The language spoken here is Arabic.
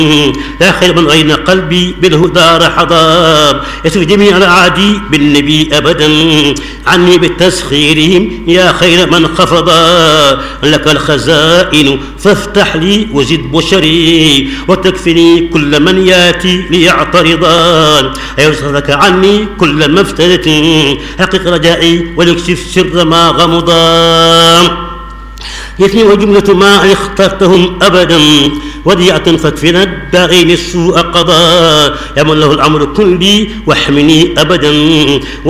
لا خير من غين قلبي بالهدى حضار يسر جميع الأعادي بالنبي أبدا عني بتسخيرهم يا خير من خفضا لك الخزائن فافتح لي وزد بشري وتكفني كل من ياتي ليعترضا أيرسلك عني كل ما افتدت حقق رجائي وليكشف سر ما غمضا يثني وجملة ما اخترتهم أبدا وديعة فاكفنا الداعين السوء قضاء يا من له الأمر كلي واحمني أبدا